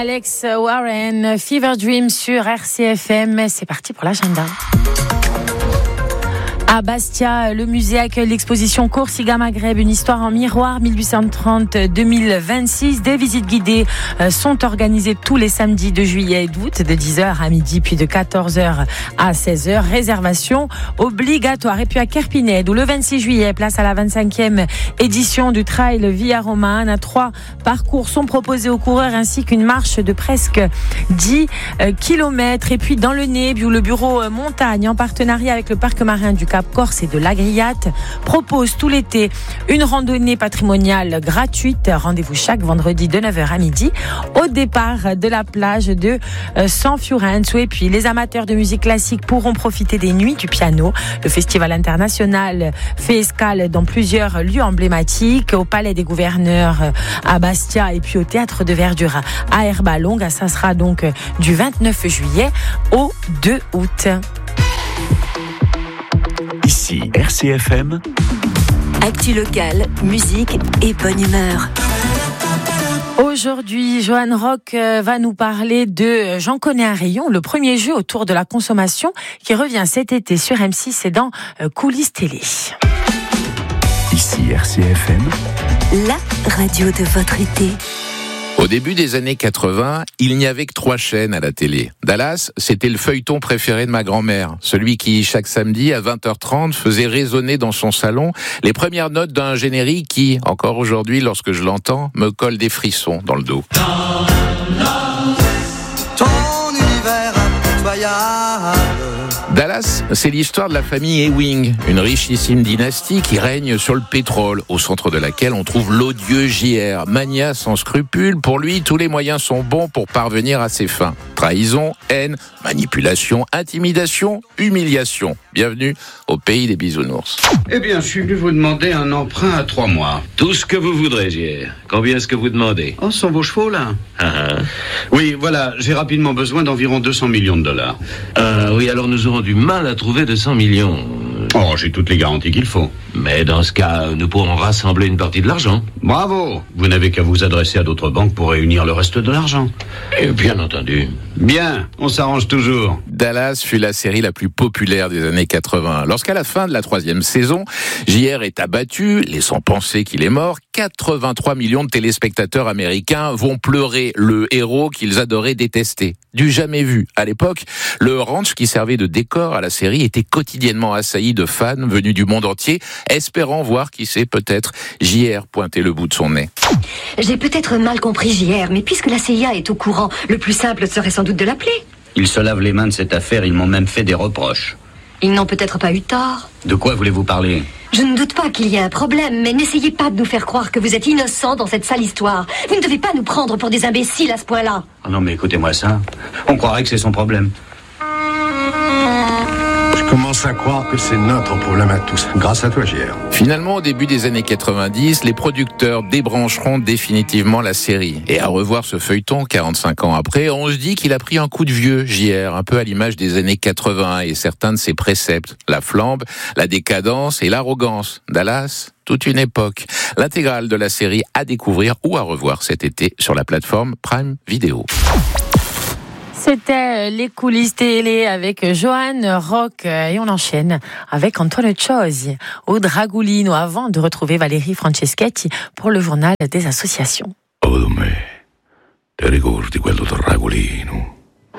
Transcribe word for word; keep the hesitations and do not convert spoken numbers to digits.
Alex Warren, Fever Dream sur R C F M. C'est parti pour l'agenda. À Bastia, le musée accueille l'exposition Corsica Maghreb, une histoire en miroir mille huit cent trente à deux mille vingt-six. Des visites guidées sont organisées tous les samedis de juillet et d'août, de dix heures à midi, puis de quatorze heures à seize heures. Réservation obligatoire. Et puis à Kerpinet, où le vingt-six juillet, place à la vingt-cinquième édition du Trail Via Romana. Trois parcours sont proposés aux coureurs ainsi qu'une marche de presque dix kilomètres. Et puis dans le Nez, où le bureau montagne, en partenariat avec le parc marin du Cap Corse et de l'Agriate, propose tout l'été une randonnée patrimoniale gratuite. Rendez-vous chaque vendredi de neuf heures à midi au départ de la plage de San Fiorenzo. Et puis les amateurs de musique classique pourront profiter des nuits du piano. Le festival international fait escale dans plusieurs lieux emblématiques, au Palais des Gouverneurs à Bastia et puis au Théâtre de Verdure à Herbalonga. Ça sera donc du vingt-neuf juillet au deux août. Ici R C F M. Actu locale, musique et bonne humeur. Aujourd'hui, Johan Rock va nous parler de J'en connais un rayon, le premier jeu autour de la consommation qui revient cet été sur M six et dans Coulisses Télé. Ici R C F M. La radio de votre été. Au début des années quatre-vingts, il n'y avait que trois chaînes à la télé. Dallas, c'était le feuilleton préféré de ma grand-mère, celui qui, chaque samedi à vingt heures trente, faisait résonner dans son salon les premières notes d'un générique qui, encore aujourd'hui, lorsque je l'entends, me colle des frissons dans le dos. Ton univers impitoyable. Dallas, c'est l'histoire de la famille Ewing, une richissime dynastie qui règne sur le pétrole, au centre de laquelle on trouve l'odieux J R, magnat sans scrupules. Pour lui, tous les moyens sont bons pour parvenir à ses fins. Trahison, haine, manipulation, intimidation, humiliation. Bienvenue au pays des bisounours. Eh bien, je suis venu vous demander un emprunt à trois mois. Tout ce que vous voudrez, J R. Combien est-ce que vous demandez? Oh, ce sont vos chevaux, là. Uh-huh. Oui, voilà, j'ai rapidement besoin d'environ deux cents millions de dollars. Euh, oui, alors nous aurons du mal à trouver deux cents millions. Oh, j'ai toutes les garanties qu'il faut. Mais dans ce cas, nous pourrons rassembler une partie de l'argent. Bravo. Vous n'avez qu'à vous adresser à d'autres banques pour réunir le reste de l'argent. Et bien entendu. Bien, on s'arrange toujours. Dallas fut la série la plus populaire des années quatre-vingts. Lorsqu'à la fin de la troisième saison, J R est abattu, laissant penser qu'il est mort, quatre-vingt-trois millions de téléspectateurs américains vont pleurer le héros qu'ils adoraient détester. Du jamais vu. À l'époque, le ranch qui servait de décor à la série était quotidiennement assailli de fans venus du monde entier, espérant voir qui sait peut-être J R pointer le bout de son nez. J'ai peut-être mal compris J R, mais puisque la C I A est au courant, le plus simple serait sans doute de l'appeler. Ils se lavent les mains de cette affaire, ils m'ont même fait des reproches. Ils n'ont peut-être pas eu tort. De quoi voulez-vous parler? Je ne doute pas qu'il y ait un problème, mais n'essayez pas de nous faire croire que vous êtes innocent dans cette sale histoire. Vous ne devez pas nous prendre pour des imbéciles à ce point-là. Oh non, mais écoutez-moi ça. On croirait que c'est son problème. Je commence à croire que c'est notre problème à tous, grâce à toi, J R. Finalement, au début des années quatre-vingt-dix, les producteurs débrancheront définitivement la série. Et à revoir ce feuilleton, quarante-cinq ans après, on se dit qu'il a pris un coup de vieux, J R, un peu à l'image des années quatre-vingts et certains de ses préceptes. La flambe, la décadence et l'arrogance. Dallas, toute une époque. L'intégrale de la série à découvrir ou à revoir cet été sur la plateforme Prime Video. C'était les coulisses télé avec Johan Rock et on enchaîne avec Antoine Ciosi au Dragulino avant de retrouver Valérie Franceschetti pour le journal des associations. Oh, me, te ricordi quello Dragulino?